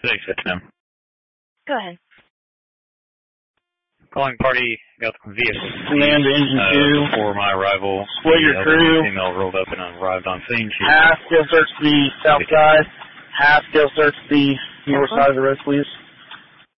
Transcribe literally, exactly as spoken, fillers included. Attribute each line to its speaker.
Speaker 1: six, yes, ma'am.
Speaker 2: Go ahead.
Speaker 1: Calling party, got the vehicle.
Speaker 3: Command to engine
Speaker 1: uh,
Speaker 3: two.
Speaker 1: Before my arrival,
Speaker 3: Split your
Speaker 1: the
Speaker 3: crew.
Speaker 1: female rolled up and arrived on scene. She
Speaker 3: Half go search the south side. Half go search the north side of the road, please.